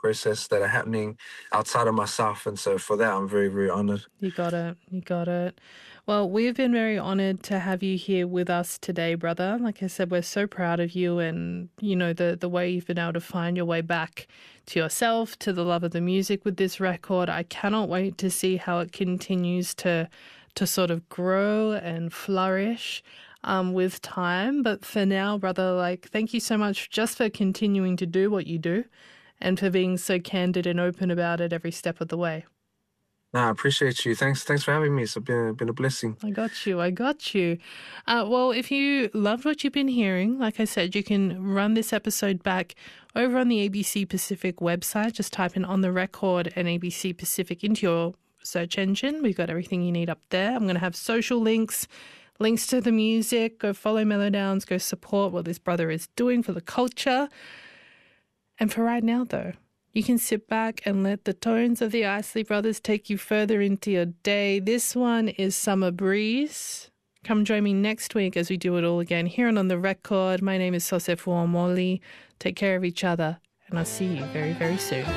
process that are happening outside of myself. And so for that, I'm very, very honored. You got it. You got it. Well, we've been very honored to have you here with us today, brother. Like I said, we're so proud of you and, the way you've been able to find your way back to yourself, to the love of the music with this record. I cannot wait to see how it continues to sort of grow and flourish with time. But for now, brother, thank you so much just for continuing to do what you do and for being so candid and open about it every step of the way. I appreciate you. Thanks for having me. It's been a blessing. I got you. Well, if you loved what you've been hearing, like I said, you can run this episode back over on the ABC Pacific website. Just type in On The Record and ABC Pacific into your search engine. We've got everything you need up there. I'm going to have social links to the music. Go follow Mellowdowns. Go support what this brother is doing for the culture. And for right now, though, you can sit back and let the tones of the Isley Brothers take you further into your day. This one is Summer Breeze. Come join me next week as we do it all again here on The Record. My name is Sosefo Omoli. Take care of each other, and I'll see you very, very soon.